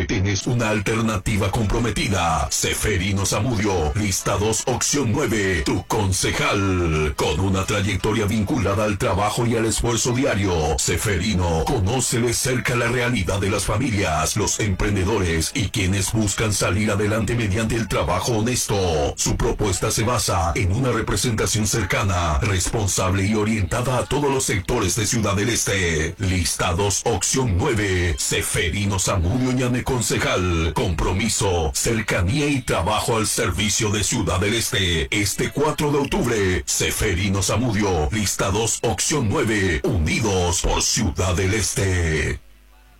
Tienes una alternativa comprometida. Seferino Zamudio, lista 2, opción 9, tu concejal. Con una trayectoria vinculada al trabajo y al esfuerzo diario, Seferino conoce de cerca la realidad de las familias, los emprendedores y quienes buscan salir adelante mediante el trabajo honesto. Su propuesta se basa en una representación cercana, responsable y orientada a todos los sectores de Ciudad del Este. Lista 2, opción 9, Seferino Zamudio Ñane concejal, compromiso, cercanía y trabajo al servicio de Ciudad del Este. Este 4 de octubre, Seferino Zamudio, lista 2, opción 9, unidos por Ciudad del Este.